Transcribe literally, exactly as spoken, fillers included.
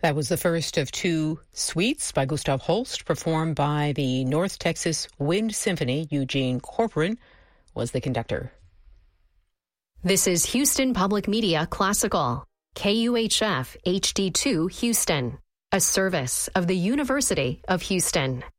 That was the first of two suites by Gustav Holst, performed by the North Texas Wind Symphony. Eugene Corcoran was the conductor. This is Houston Public Media Classical, K U H F H D two Houston, a service of the University of Houston.